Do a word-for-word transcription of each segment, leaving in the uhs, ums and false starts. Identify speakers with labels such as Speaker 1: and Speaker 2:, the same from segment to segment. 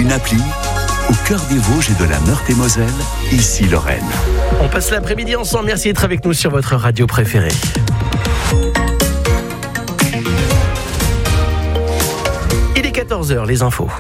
Speaker 1: une appli au cœur des Vosges et de la Meurthe-et-Moselle, ici Lorraine.
Speaker 2: On passe l'après-midi ensemble. Merci d'être avec nous sur votre radio préférée. Il est quatorze heures, les infos.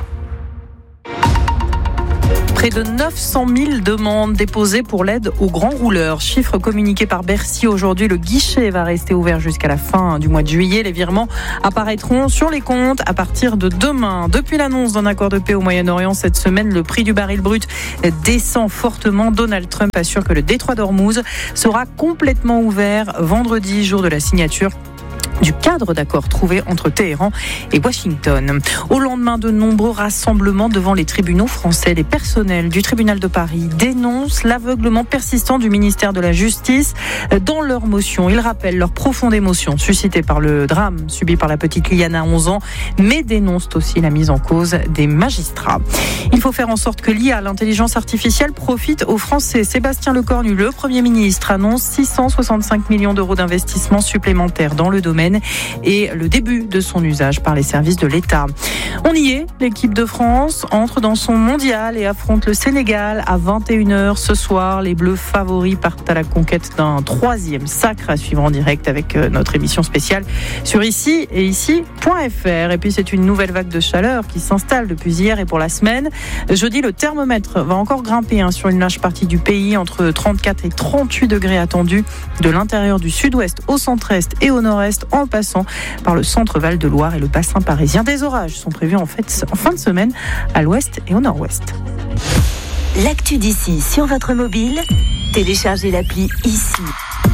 Speaker 3: Près de neuf cent mille demandes déposées pour l'aide aux grands rouleurs. Chiffre communiqué par Bercy aujourd'hui. Le guichet va rester ouvert jusqu'à la fin du mois de juillet. Les virements apparaîtront sur les comptes à partir de demain. Depuis l'annonce d'un accord de paix au Moyen-Orient cette semaine, le prix du baril brut descend fortement. Donald Trump assure que le détroit d'Ormuz sera complètement ouvert vendredi, jour de la signature du cadre d'accord trouvé entre Téhéran et Washington. Au lendemain de nombreux rassemblements devant les tribunaux français, les personnels du tribunal de Paris dénoncent l'aveuglement persistant du ministère de la Justice dans leur motion. Ils rappellent leur profonde émotion suscitée par le drame subi par la petite Liana, onze ans, mais dénoncent aussi la mise en cause des magistrats. Il faut faire en sorte que l'I A, l'intelligence artificielle, profite aux Français. Sébastien Lecornu, le Premier ministre, annonce six cent soixante-cinq millions d'euros d'investissements supplémentaires dans le domaine et le début de son usage par les services de l'État. On y est, l'équipe de France entre dans son mondial et affronte le Sénégal à vingt et une heures ce soir. Les Bleus favoris partent à la conquête d'un troisième sacre à suivre en direct avec notre émission spéciale sur ici et ici point f r. Et puis c'est une nouvelle vague de chaleur qui s'installe depuis hier et pour la semaine. Jeudi, le thermomètre va encore grimper hein, sur une large partie du pays, entre trente-quatre et trente-huit degrés attendus de l'intérieur du sud-ouest au centre-est et au nord-est, en passant par le centre Val-de-Loire et le bassin parisien. Des orages sont prévus en, fait, en fin de semaine à l'ouest et au nord-ouest.
Speaker 4: L'actu d'ici sur votre mobile, téléchargez l'appli ici.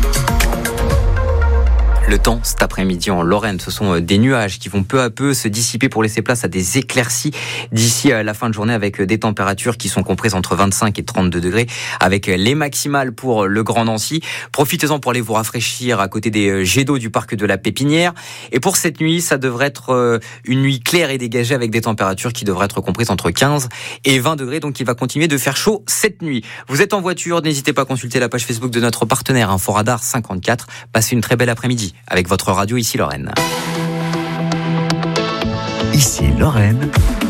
Speaker 5: Le temps cet après-midi en Lorraine, ce sont des nuages qui vont peu à peu se dissiper pour laisser place à des éclaircies d'ici à la fin de journée, avec des températures qui sont comprises entre vingt-cinq et trente-deux degrés, avec les maximales pour le Grand Nancy. Profitez-en pour aller vous rafraîchir à côté des jets d'eau du parc de la Pépinière. Et pour cette nuit, ça devrait être une nuit claire et dégagée avec des températures qui devraient être comprises entre quinze et vingt degrés. Donc il va continuer de faire chaud cette nuit. Vous êtes en voiture, n'hésitez pas à consulter la page Facebook de notre partenaire Inforadar cinquante-quatre. Passez une très belle après-midi avec votre radio ici Lorraine.
Speaker 1: Ici Lorraine.